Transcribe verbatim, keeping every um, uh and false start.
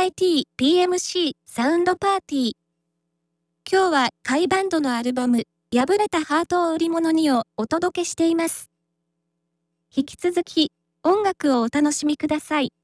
イティーピーエムシー サウンドパーティー。今日は甲斐バンドのアルバム、破れたハートを売り物にをお届けしています。引き続き、音楽をお楽しみください。